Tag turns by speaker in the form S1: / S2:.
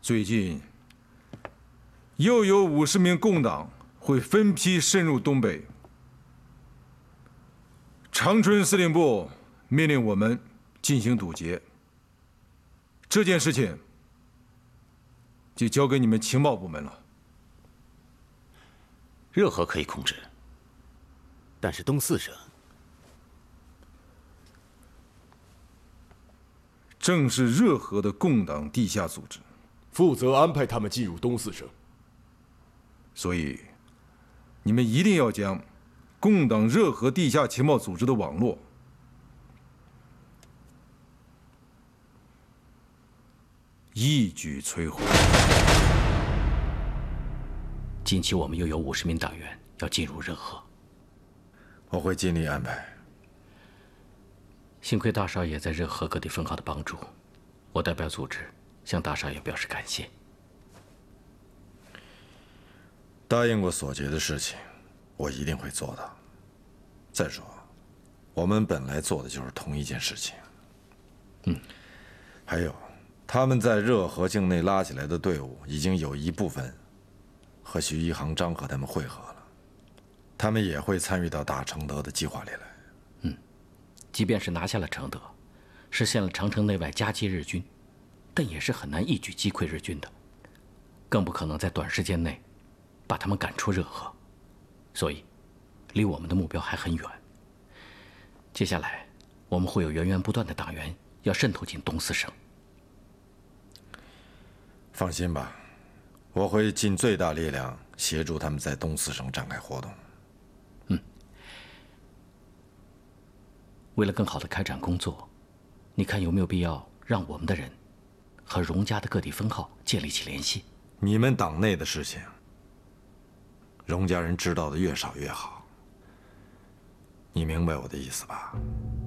S1: 最近又有50名共党会分批深入东北。长春司令部命令我们进行堵截，这件事情就交给你们情报部门了。
S2: 热河可以控制，但是东四省
S1: 正是热河的共党地下组织，
S3: 负责安排他们进入东四省。
S1: 所以你们一定要将共党热河地下情报组织的网络一举摧毁。
S4: 近期我们又有50名党员要进入热河，
S5: 我会尽力安排。
S4: 幸亏大少爷在热河各地分号的帮助，我代表组织向大少爷表示感谢。
S5: 答应过所觉的事情，我一定会做到。再说，我们本来做的就是同一件事情。还有，他们在热河境内拉起来的队伍，已经有一部分和徐一航、张和他们会合了，他们也会参与到打承德的计划里来。
S4: 即便是拿下了承德，实现了长城内外夹击日军，但也是很难一举击溃日军的，更不可能在短时间内把他们赶出热河，所以离我们的目标还很远。接下来我们会有源源不断的党员要渗透进东四省。
S5: 放心吧，我会尽最大力量协助他们在东四省展开活动。
S4: 为了更好的开展工作，你看有没有必要让我们的人和荣家的各地分号建立起联系？
S5: 你们党内的事情，荣家人知道的越少越好。你明白我的意思吧？